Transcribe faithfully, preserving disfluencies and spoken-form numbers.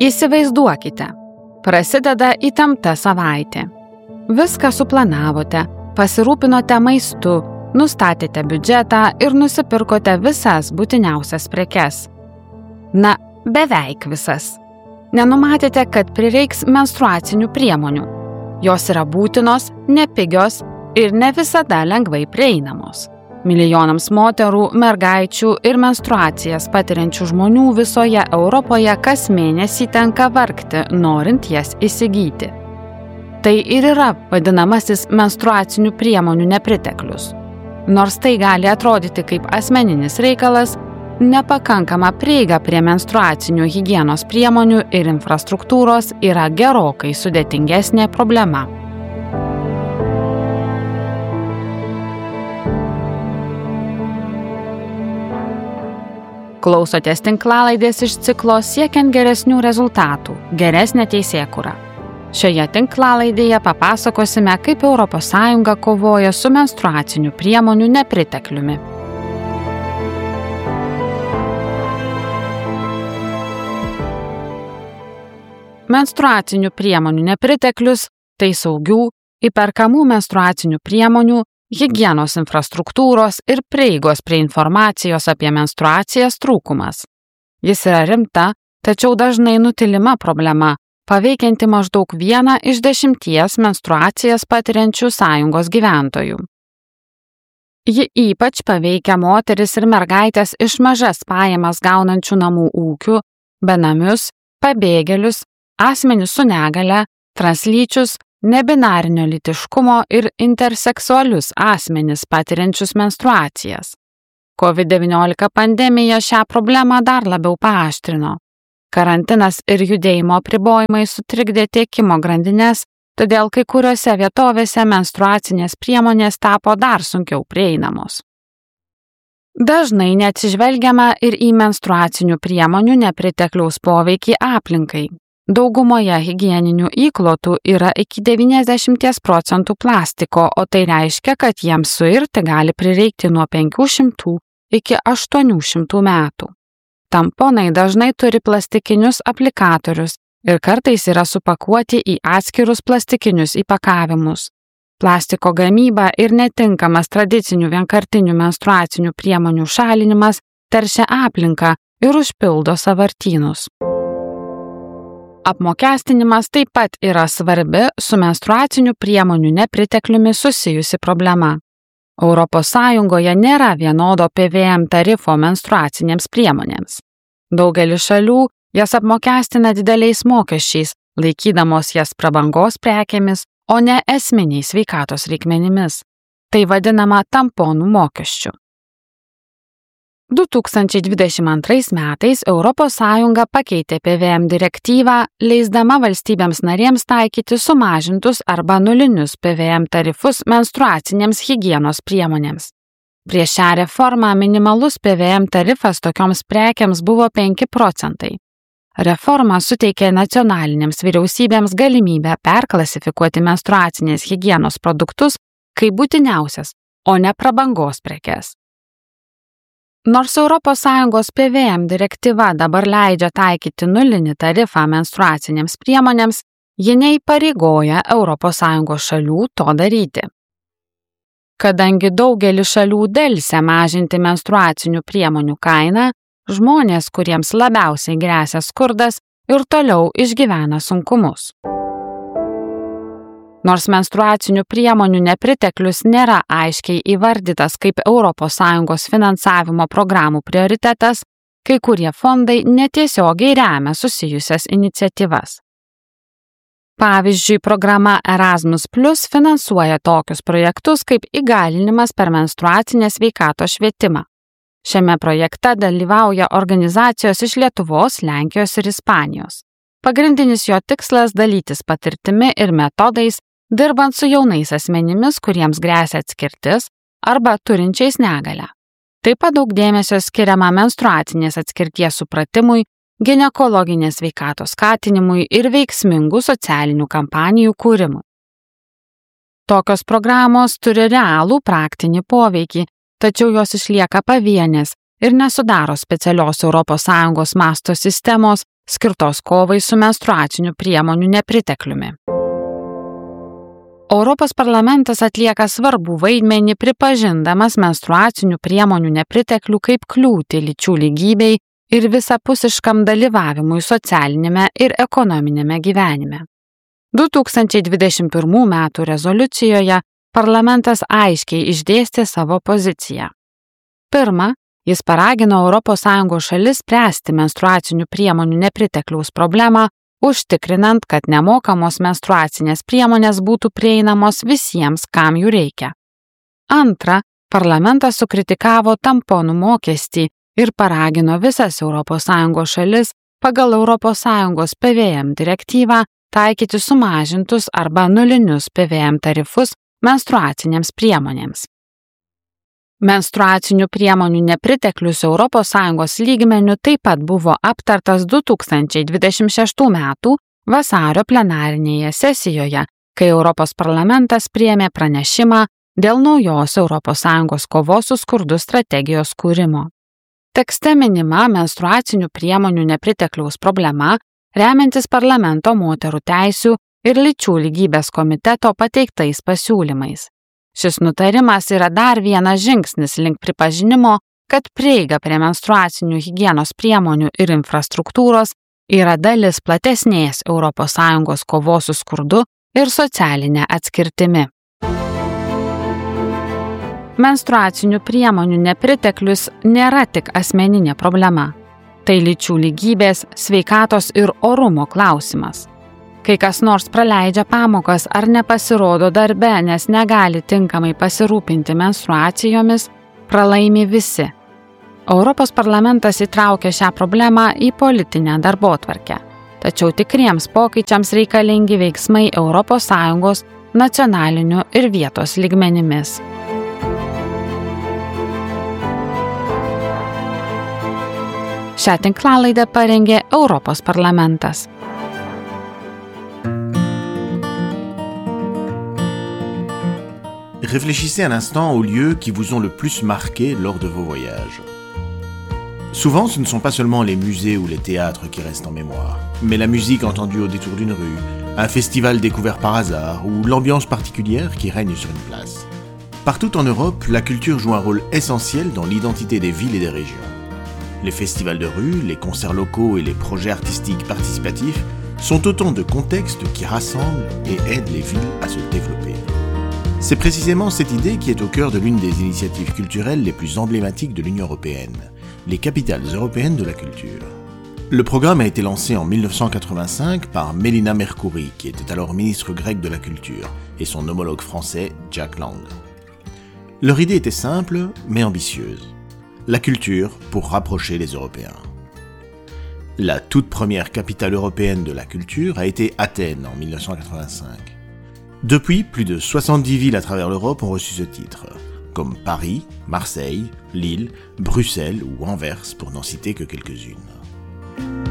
Įsivaizduokite, prasideda įtempta savaitė. Viską suplanavote, pasirūpinote maistu, nustatėte biudžetą ir nusipirkote visas būtiniausias prekes. Na, beveik visas. Nenumatėte, kad prireiks menstruacinių priemonių. Jos yra būtinos, nepigios ir ne visada lengvai prieinamos. Milijonams moterų, mergaičių ir menstruacijas patiriančių žmonių visoje Europoje kas mėnesį tenka vargti, norint jas įsigyti. Tai ir yra vadinamasis menstruacinių priemonių nepriteklius. Nors tai gali atrodyti kaip asmeninis reikalas, nepakankama prieiga prie menstruacinių higienos priemonių ir infrastruktūros yra gerokai sudėtingesnė problema. Klausotės tinklalaidės iš ciklo Siekiant geresnių rezultatų – geresnė teisėkūra. Šioje tinklalaidėje papasakosime, kaip Europos Sąjunga kovoja su menstruacinių priemonių nepritekliumi. Menstruacinių priemonių nepriteklius – tai saugių, įperkamų menstruacinių priemonių, higienos infrastruktūros ir prieigos prie informacijos apie menstruacijas trūkumas. Jis yra rimta, tačiau dažnai nutilima problema, paveikianti maždaug vieną iš dešimties menstruacijas patiriančių sąjungos gyventojų. Ji ypač paveikia moteris ir mergaitės iš mažas pajamas gaunančių namų ūkių, benamius, pabėgėlius, asmenis su negale, translyčius, nebinarinio lytiškumo ir interseksualius asmenis patiriančius menstruacijas. covid devyniolika pandemija šią problemą dar labiau paaštrino. Karantinas ir judėjimo apribojimai sutrikdė tiekimo grandines, todėl kai kuriuose vietovėse menstruacinės priemonės tapo dar sunkiau prieinamos. Dažnai neatsižvelgiama ir į menstruacinių priemonių nepritekliaus poveikį aplinkai. Daugumoje higieninių įklotų yra iki devyniasdešimt procentų plastiko, o tai reiškia, kad jiems suirti gali prireikti nuo penkių šimtų iki aštuonių šimtų metų. Tamponai dažnai turi plastikinius aplikatorius ir kartais yra supakuoti į atskirus plastikinius įpakavimus. Plastiko gamyba ir netinkamas tradicinių vienkartinių menstruacinių priemonių šalinimas teršia aplinką ir užpildo sąvartynus. Apmokestinimas taip pat yra svarbi su menstruacinių priemonių nepritekliumi susijusi problema. Europos Sąjungoje nėra vienodo P V M tarifo menstruacinėms priemonėms. Daugelis šalių jas apmokestina dideliais mokesčiais, laikydamos jas prabangos prekėmis, o ne esminiais sveikatos reikmenimis. Tai vadinama tamponų mokesčiu. du tūkstančiai dvidešimt antrais metais Europos Sąjunga pakeitė P V M direktyvą, leisdama valstybėms narėms taikyti sumažintus arba nulinius P V M tarifus menstruacinėms higienos priemonėms. Prieš šią reformą minimalus P V M tarifas tokioms prekiams buvo penki procentai. Reforma suteikė nacionalinėms vyriausybėms galimybę perklasifikuoti menstruacinės higienos produktus kaip būtiniausias, o ne prabangos prekes. Nors Europos Sąjungos P V M direktyva dabar leidžia taikyti nulinį tarifą menstruacinėms priemonėms, ji neįpareigoja Europos Sąjungos šalių to daryti. Kadangi daugelis šalių delsia mažinti menstruacinių priemonių kainą, žmonės, kuriems labiausiai gresia skurdas, ir toliau išgyvena sunkumus. Nors menstruacinių priemonių nepriteklius nėra aiškiai įvardytas kaip Europos Sąjungos finansavimo programų prioritetas, kai kurie fondai netiesiogiai remia susijusias iniciatyvas. Pavyzdžiui, programa Erasmus plus finansuoja tokius projektus kaip įgalinimas per menstruacinę sveikatos švietimą. Šiame projekte dalyvauja organizacijos iš Lietuvos, Lenkijos ir Ispanijos. Pagrindinis jo tikslas dalytis patirtimi ir metodais, dirbant su jaunais asmenimis, kuriems gresia atskirtis arba turinčiais negalią. Taip pat daug dėmesio skiriama menstruacinės atskirties supratimui, ginekologinės sveikatos skatinimui ir veiksmingų socialinių kampanijų kūrimui. Tokios programos turi realų praktinį poveikį, tačiau jos išlieka pavienės ir nesudaro specialios Europos Sąjungos masto sistemos, skirtos kovai su menstruacinių priemonių nepritekliumi. Europos parlamentas atlieka svarbų vaidmenį pripažindamas menstruacinių priemonių nepriteklių kaip kliūtį lyčių lygybei ir visapusiškam dalyvavimui socialinėme ir ekonominėme gyvenime. du tūkstančiai dvidešimt pirmų metų rezoliucijoje parlamentas aiškiai išdėstė savo poziciją. Pirma, jis paragino Europos Sąjungos šalis spręsti menstruacinių priemonių nepritekliaus problemą, užtikrinant, kad nemokamos menstruacinės priemonės būtų prieinamos visiems, kam jų reikia. Antra, parlamentas sukritikavo tamponų mokestį ir paragino visas Europos Sąjungos šalis pagal Europos Sąjungos P V M direktyvą taikyti sumažintus arba nulinius P V M tarifus menstruacinėms priemonėms. Menstruacinių priemonių nepriteklius Europos Sąjungos lygmeniu taip pat buvo aptartas du tūkstančiai dvidešimt šeštų metų vasario plenarinėje sesijoje, kai Europos parlamentas priėmė pranešimą dėl naujos Europos Sąjungos kovos su skurdu strategijos kūrimo. Tekste minima menstruacinių priemonių nepritekliaus problema, remiantis parlamento moterų teisių ir lyčių lygybės komiteto pateiktais pasiūlymais. Šis nutarimas yra dar vienas žingsnis link pripažinimo, kad prieiga prie menstruacinių higienos priemonių ir infrastruktūros yra dalis platesnės Europos Sąjungos kovos su skurdu ir socialinė atskirtimi. Menstruacinių priemonių nepriteklius nėra tik asmeninė problema. Tai lyčių lygybės, sveikatos ir orumo klausimas. Kai kas nors praleidžia pamokas ar nepasirodo darbe, nes negali tinkamai pasirūpinti menstruacijomis, pralaimi visi. Europos parlamentas įtraukė šią problemą į politinę darbotvarkę. Tačiau tikriems pokyčiams reikalingi veiksmai Europos Sąjungos nacionaliniu ir vietos lygmenimis. Šią tinklalaidę parengė Europos parlamentas. Réfléchissez un instant aux lieux qui vous ont le plus marqué lors de vos voyages. Souvent, ce ne sont pas seulement les musées ou les théâtres qui restent en mémoire, mais la musique entendue au détour d'une rue, un festival découvert par hasard ou l'ambiance particulière qui règne sur une place. Partout en Europe, la culture joue un rôle essentiel dans l'identité des villes et des régions. Les festivals de rue, les concerts locaux et les projets artistiques participatifs sont autant de contextes qui rassemblent et aident les villes à se développer. C'est précisément cette idée qui est au cœur de l'une des initiatives culturelles les plus emblématiques de l'Union européenne, les capitales européennes de la culture. Le programme a été lancé en mille neuf cent quatre-vingt-cinq par Mélina Mercouri, qui était alors ministre grec de la Culture, et son homologue français, Jack Lang. Leur idée était simple, mais ambitieuse. La culture pour rapprocher les Européens. La toute première capitale européenne de la culture a été Athènes en mille neuf cent quatre-vingt-cinq. Depuis, plus de soixante-dix villes à travers l'Europe ont reçu ce titre, comme Paris, Marseille, Lille, Bruxelles ou Anvers, pour n'en citer que quelques-unes.